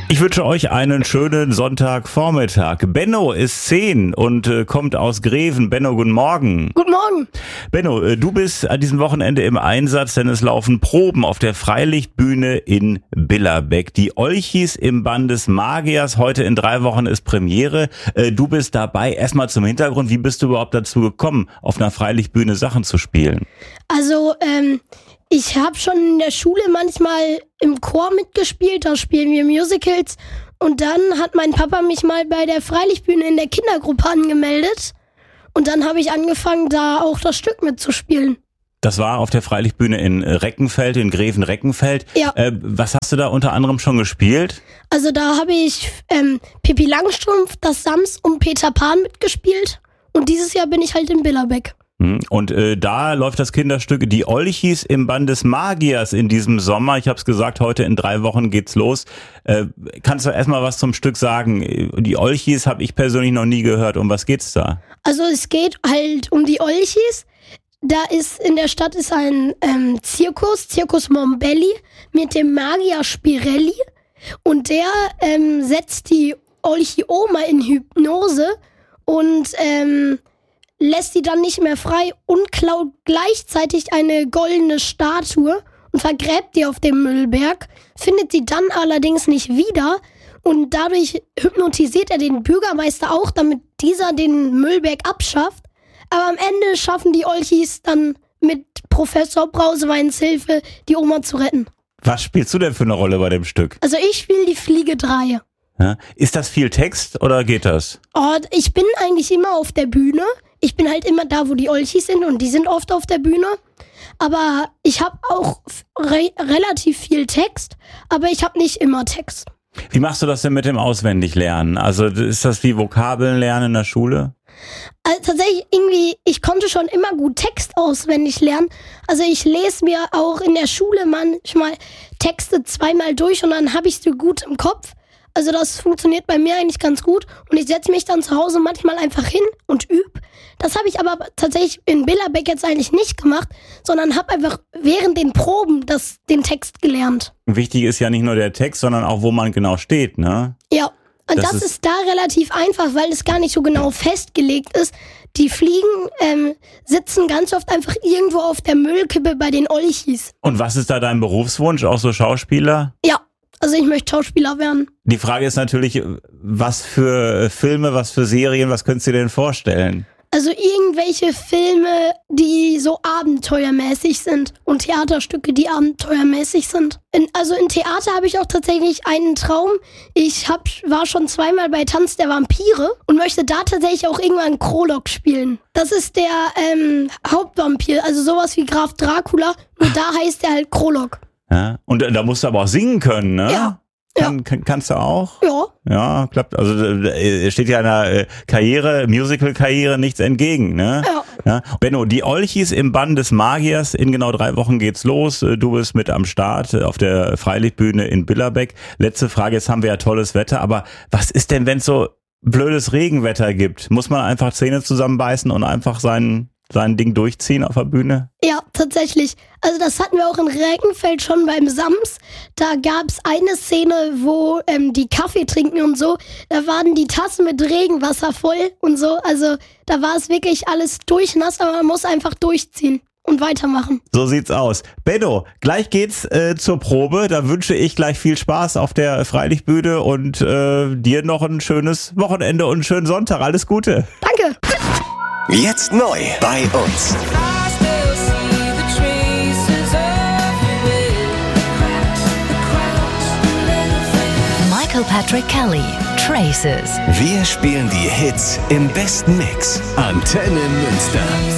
Ich wünsche euch einen schönen Sonntagvormittag. Benno ist 10 und kommt aus Greven. Benno, guten Morgen. Guten Morgen. Benno, du bist an diesem Wochenende im Einsatz, denn es laufen Proben auf der Freilichtbühne in Billerbeck. Die Olchis im Band des Magiers. Heute in 3 Wochen ist Premiere. Du bist dabei. Erstmal zum Hintergrund. Wie bist du überhaupt dazu gekommen, auf einer Freilichtbühne Sachen zu spielen? Also, ich habe schon in der Schule manchmal im Chor mitgespielt, da spielen wir Musicals. Und dann hat mein Papa mich mal bei der Freilichtbühne in der Kindergruppe angemeldet. Und dann habe ich angefangen, da auch das Stück mitzuspielen. Das war auf der Freilichtbühne in Reckenfeld, in Greven-Reckenfeld. Ja. Was hast du da unter anderem schon gespielt? Also da habe ich Pippi Langstrumpf, das Sams und Peter Pan mitgespielt. Und dieses Jahr bin ich halt in Billerbeck. Und da läuft das Kinderstück Die Olchis im Band des Magiers in diesem Sommer. Ich habe es gesagt, heute in 3 Wochen geht's los. Kannst du erstmal was zum Stück sagen? Die Olchis habe ich persönlich noch nie gehört. Um was geht's da? Also es geht halt um die Olchis. Da ist in der Stadt ist ein Circus Mombelli mit dem Magier Spirelli. Und der setzt die Olchi-Oma in Hypnose und lässt sie dann nicht mehr frei und klaut gleichzeitig eine goldene Statue und vergräbt die auf dem Müllberg, findet sie dann allerdings nicht wieder und dadurch hypnotisiert er den Bürgermeister auch, damit dieser den Müllberg abschafft. Aber am Ende schaffen die Olchis dann mit Professor Brauseweins Hilfe, die Oma zu retten. Was spielst du denn für eine Rolle bei dem Stück? Also ich spiele die Fliege 3. Ja. Ist das viel Text oder geht das? Oh, ich bin eigentlich immer auf der Bühne. Ich bin halt immer da, wo die Olchis sind und die sind oft auf der Bühne. Aber ich habe auch relativ viel Text, aber ich habe nicht immer Text. Wie machst du das denn mit dem Auswendiglernen? Also ist das wie Vokabeln lernen in der Schule? Also tatsächlich irgendwie, ich konnte schon immer gut Text auswendig lernen. Also ich lese mir auch in der Schule manchmal Texte 2-mal durch und dann habe ich sie gut im Kopf. Also das funktioniert bei mir eigentlich ganz gut und ich setze mich dann zu Hause manchmal einfach hin und übe. Das habe ich aber tatsächlich in Billerbeck jetzt eigentlich nicht gemacht, sondern habe einfach während den Proben den Text gelernt. Wichtig ist ja nicht nur der Text, sondern auch, wo man genau steht, ne? Ja, und das ist da relativ einfach, weil es gar nicht so genau festgelegt ist. Die Fliegen sitzen ganz oft einfach irgendwo auf der Müllkippe bei den Olchis. Und was ist da dein Berufswunsch? Auch so Schauspieler? Ja. Also ich möchte Schauspieler werden. Die Frage ist natürlich, was für Filme, was für Serien, was könntest du dir denn vorstellen? Also irgendwelche Filme, die so abenteuermäßig sind und Theaterstücke, die abenteuermäßig sind. In Theater habe ich auch tatsächlich einen Traum. Ich war schon 2-mal bei Tanz der Vampire und möchte da tatsächlich auch irgendwann Krolok spielen. Das ist der Hauptvampir, also sowas wie Graf Dracula, nur da heißt er halt Krolok. Ja, und da musst du aber auch singen können, ne? Ja. Kannst du auch? Ja. Ja, klappt. Also steht ja einer Musical-Karriere nichts entgegen, ne? Ja. Benno, die Olchis im Band des Magiers, in genau 3 Wochen geht's los. Du bist mit am Start auf der Freilichtbühne in Billerbeck. Letzte Frage, jetzt haben wir ja tolles Wetter, aber was ist denn, wenn es so blödes Regenwetter gibt? Muss man einfach Zähne zusammenbeißen und einfach sein Ding durchziehen auf der Bühne? Ja, tatsächlich. Also das hatten wir auch in Reckenfeld schon beim Sams. Da gab's eine Szene, wo die Kaffee trinken und so. Da waren die Tassen mit Regenwasser voll und so. Also da war es wirklich alles durchnass, aber man muss einfach durchziehen und weitermachen. So sieht's aus. Benno, gleich geht's zur Probe. Da wünsche ich gleich viel Spaß auf der Freilichtbühne und dir noch ein schönes Wochenende und einen schönen Sonntag. Alles Gute. Danke. Jetzt neu bei uns. Michael Patrick Kelly, Traces. Wir spielen die Hits im besten Mix. Antenne Münster.